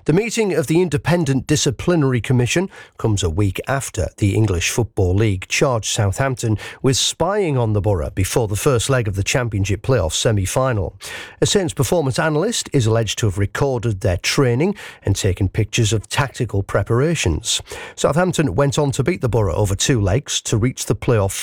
The meeting of the Independent Disciplinary Commission comes a week after the English Football League charged Southampton with spying on the Borough before the first leg of the Championship playoff semi-final. A Saints performance analyst is alleged to have recorded their training and taken pictures of tactical preparations. Southampton went on to beat the Borough over 2 legs to reach the playoff